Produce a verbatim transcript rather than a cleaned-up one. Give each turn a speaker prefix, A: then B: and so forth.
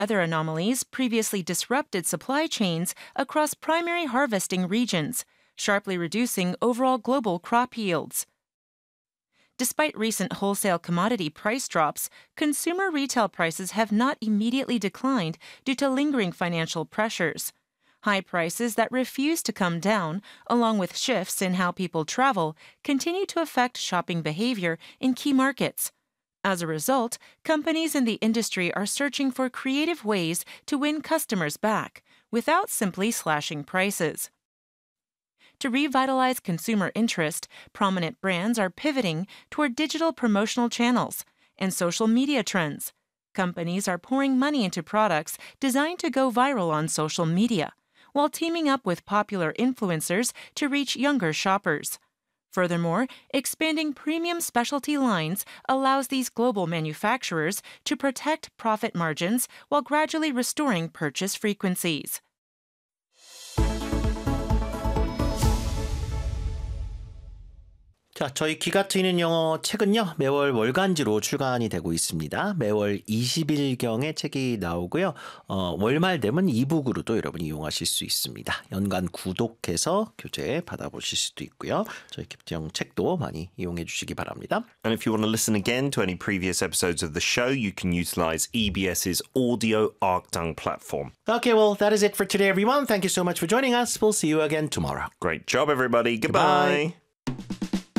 A: Other anomalies previously disrupted supply chains across primary harvesting regions, sharply reducing overall global crop yields. Despite recent wholesale commodity price drops, consumer retail prices have not immediately declined due to lingering financial pressures. High prices that refuse to come down, along with shifts in how people travel, continue to affect shopping behavior in key markets. As a result, companies in the industry are searching for creative ways to win customers back without simply slashing prices. To revitalize consumer interest, prominent brands are pivoting toward digital promotional channels and social media trends. Companies are pouring money into products designed to go viral on social media, while teaming up with popular influencers to reach younger shoppers. Furthermore, expanding premium specialty lines allows these global manufacturers to protect profit margins while gradually restoring purchase frequencies.
B: 자, 저희 귀가 트이는 영어 책은요, 매월 월간지로 출간이 되고 있습니다. 매월 이십 일경에 책이 나오고요. 어, 월말 되면 이북으로도 여러분이 이용하실 수 있습니다. 연간 구독해서 교재 받아보실 수도 있고요. 저희 캡티형 책도 많이 이용해 주시기 바랍니다.
C: And if you want to listen again to any previous episodes of the show, you can utilize EBS's Audio Arkdang platform.
B: Okay, well, that is it for today, everyone. Thank you so much for joining us. We'll see you again tomorrow.
C: Great job, everybody. Goodbye.
B: Goodbye.